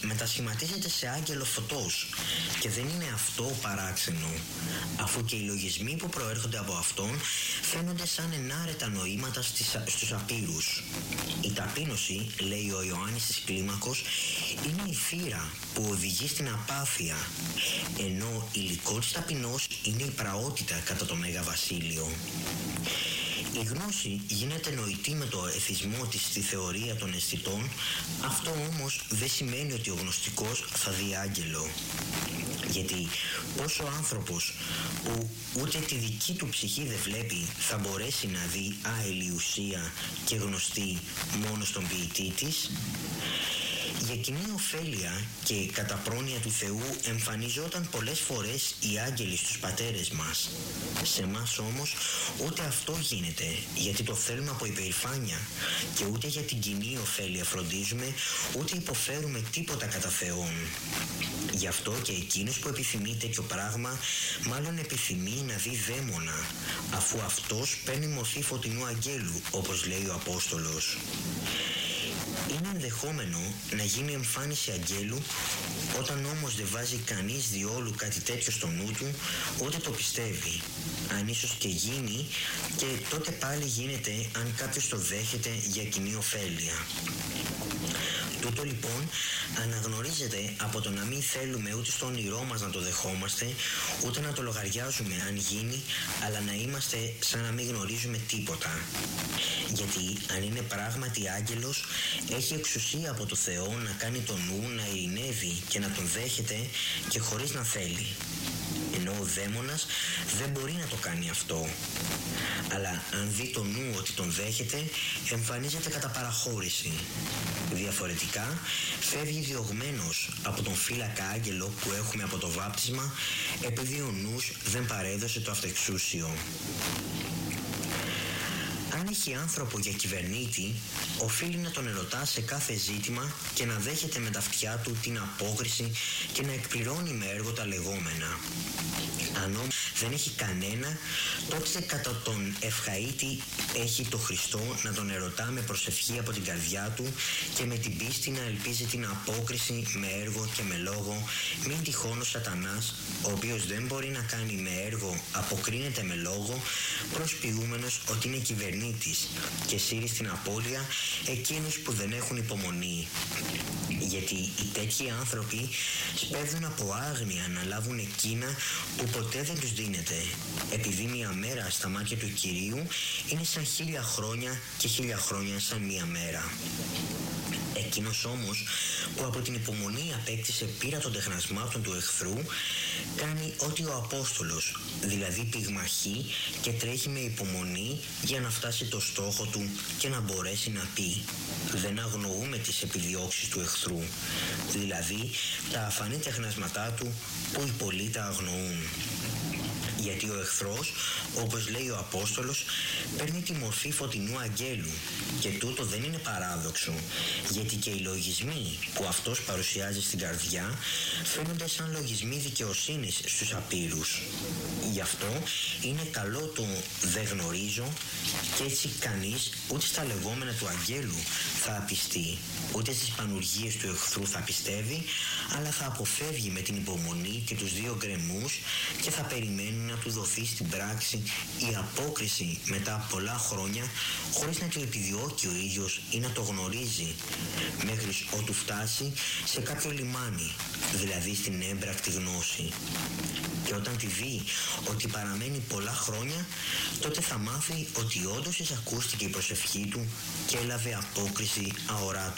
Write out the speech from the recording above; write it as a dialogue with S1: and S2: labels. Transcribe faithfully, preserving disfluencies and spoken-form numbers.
S1: μετασχηματίζεται σε άγγελο φωτός και δεν είναι αυτό παράξενο, αφού και οι λογισμοί που προέρχονται από αυτόν φαίνονται σαν ενάρετα νοήματα στις, στους απείρους. Η ταπείνωση, λέει ο Ιωάννης της Κλίμακος, είναι η θύρα που οδηγεί στην απάθεια, ενώ υλικό της ταπεινός είναι η πραότητα κατά το Μέγα Βασίλειο. Η γνώση γίνεται νοητή με το εθισμό της στη θεωρία των αισθητών, αυτό όμως δεν σημαίνει ότι ο γνωστικός θα δει άγγελο. Γιατί πώς ο άνθρωπος που ούτε τη δική του ψυχή δεν βλέπει θα μπορέσει να δει άειλη ουσία και γνωστή μόνο στον ποιητή της? Για κοινή ωφέλεια και κατά πρόνοια του Θεού εμφανιζόταν πολλές φορές οι άγγελοι στους πατέρες μας. Σε μας όμως ούτε αυτό γίνεται, γιατί το θέλουμε από υπερηφάνεια, και ούτε για την κοινή ωφέλεια φροντίζουμε, ούτε υποφέρουμε τίποτα κατά Θεόν. Γι' αυτό και εκείνος που επιθυμεί τέτοιο πράγμα μάλλον επιθυμεί να δει δαίμονα, αφού αυτός παίρνει μορφή φωτεινού αγγέλου, όπως λέει ο Απόστολος. Είναι ενδεχόμενο να γίνει εμφάνιση αγγέλου, όταν όμως δεν βάζει κανείς διόλου κάτι τέτοιο στο νου του, ούτε το πιστεύει. Αν ίσως και γίνει, και τότε πάλι γίνεται αν κάποιος το δέχεται για κοινή ωφέλεια. Τούτο λοιπόν αναγνωρίζεται από το να μην θέλουμε ούτε στο όνειρό μας να το δεχόμαστε, ούτε να το λογαριάζουμε αν γίνει, αλλά να είμαστε σαν να μην γνωρίζουμε τίποτα. Γιατί αν είναι πράγματι άγγελος, έχει εξουσία από το Θεό να κάνει το νου να ειρηνεύει και να τον δέχεται και χωρίς να θέλει. Ενώ ο δαίμονας δεν μπορεί να το κάνει αυτό. Αλλά αν δει το νου ότι τον δέχεται, εμφανίζεται κατά παραχώρηση. Διαφορετικά, φεύγει διωγμένος από τον φύλακα άγγελο που έχουμε από το βάπτισμα, επειδή ο νους δεν παρέδωσε το αυτοεξούσιο. Αν έχει άνθρωπο για κυβερνήτη, οφείλει να τον ερωτά σε κάθε ζήτημα και να δέχεται με τα αυτιά του την απόκριση και να εκπληρώνει με έργο τα λεγόμενα. Αν όμως δεν έχει κανένα, τότε κατά τον ευχαΐτη έχει το Χριστό να τον ερωτά με προσευχή από την καρδιά του και με την πίστη να ελπίζει την απόκριση με έργο και με λόγο, μην τυχόν ο σατανάς, ο οποίος δεν μπορεί να κάνει με έργο, αποκρίνεται με λόγο, προσποιούμενος ότι είναι κυβερνήτης και σύρει στην απώλεια εκείνους που δεν έχουν υπομονή. Γιατί οι τέτοιοι άνθρωποι σπέβδουν από άγνοια να λάβουν εκείνα που ποτέ δεν τους δίνεται, επειδή μια μέρα στα μάτια του Κυρίου είναι σαν χίλια χρόνια και χίλια χρόνια σαν μια μέρα. Εκείνος όμως που από την υπομονή απέκτησε πείρα των τεχνασμάτων του εχθρού, κάνει ό,τι ο Απόστολος, δηλαδή πυγμαχεί και τρέχει με υπομονή για να φτάσει το στόχο του και να μπορέσει να πει: δεν αγνοούμε τις επιδιώξεις του εχθρού, δηλαδή τα αφανή τεχνασματά του που οι πολλοί τα αγνοούν. Γιατί ο εχθρός, όπως λέει ο Απόστολος, παίρνει τη μορφή φωτεινού αγγέλου, και τούτο δεν είναι παράδοξο, γιατί και οι λογισμοί που αυτός παρουσιάζει στην καρδιά φαίνονται σαν λογισμοί δικαιοσύνης στους απείρους. Γι' αυτό είναι καλό το «δεν γνωρίζω», και έτσι κανείς ούτε στα λεγόμενα του αγγέλου θα απιστεί, ούτε στις πανουργίες του εχθρού θα πιστεύει, αλλά θα αποφεύγει με την υπομονή και τους δύο γκρεμούς και θα περιμένει να του δοθεί στην πράξη η απόκριση μετά από πολλά χρόνια, χωρίς να το επιδιώκει ο ίδιος ή να το γνωρίζει, μέχρι ότου φτάσει σε κάποιο λιμάνι, δηλαδή στην έμπρακτη γνώση. Και όταν τη δει ότι παραμένει πολλά χρόνια, τότε θα μάθει ότι όντως εισακούστηκε η προσευχή του και έλαβε απόκριση αοράτου.